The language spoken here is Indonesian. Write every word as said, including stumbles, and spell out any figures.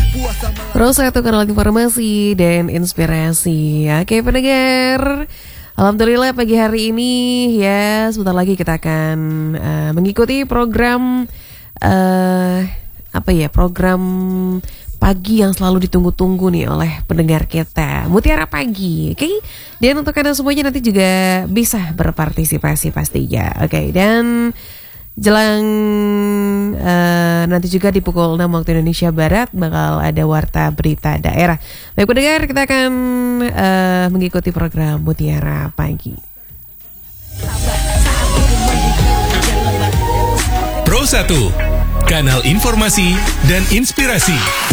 Terus satu kanal informasi dan inspirasi. Oke pendengar, alhamdulillah pagi hari ini ya sebentar lagi kita akan uh, mengikuti program uh, apa ya program pagi yang selalu ditunggu-tunggu nih oleh pendengar kita, Mutiara Pagi. Oke, dan untuk kalian semuanya nanti juga bisa berpartisipasi pastinya. Oke, dan jelang uh, nanti juga di pukul enam waktu Indonesia Barat bakal ada warta berita daerah. Baik pendengar, kita akan uh, mengikuti program Mutiara Pagi. Pro satu, kanal informasi dan inspirasi.